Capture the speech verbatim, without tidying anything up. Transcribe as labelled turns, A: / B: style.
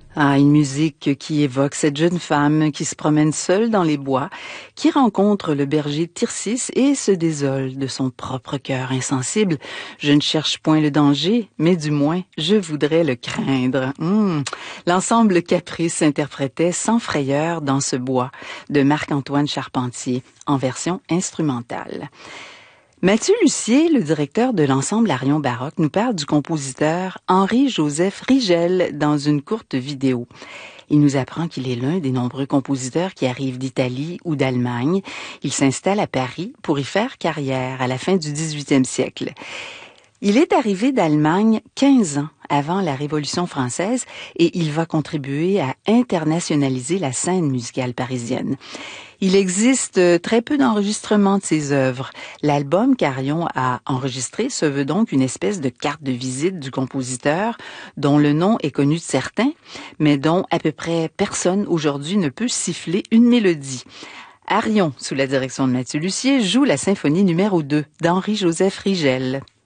A: Ah, une musique qui évoque cette jeune femme qui se promène seule dans les bois, qui rencontre le berger Tircis et se désole de son propre cœur insensible. Je ne cherche point le danger, mais du moins, je voudrais le craindre. Mmh. L'ensemble Caprice interprétait Sans frayeur dans ce bois de Marc-Antoine Charpentier en version instrumentale. Mathieu Lussier, le directeur de l'ensemble Arion Baroque, nous parle du compositeur Henri-Joseph Rigel dans une courte vidéo. Il nous apprend qu'il est l'un des nombreux compositeurs qui arrivent d'Italie ou d'Allemagne. Il s'installe à Paris pour y faire carrière à la fin du dix-huitième siècle. Il est arrivé d'Allemagne quinze ans avant la Révolution française et il va contribuer à internationaliser la scène musicale parisienne. Il existe très peu d'enregistrements de ses œuvres. L'album qu'Arion a enregistré se veut donc une espèce de carte de visite du compositeur dont le nom est connu de certains, mais dont à peu près personne aujourd'hui ne peut siffler une mélodie. Arion, sous la direction de Mathieu Lussier, joue la symphonie numéro deux d'Henri-Joseph Rigel.